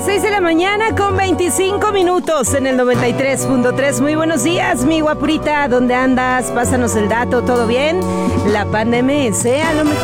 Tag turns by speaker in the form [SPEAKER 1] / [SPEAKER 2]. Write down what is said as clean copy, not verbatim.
[SPEAKER 1] 6 de la mañana con 25 minutos en el 93.3. Muy buenos días, mi guapurita. ¿Dónde andas? Pásanos el dato, ¿todo bien? La pandemia, a lo mejor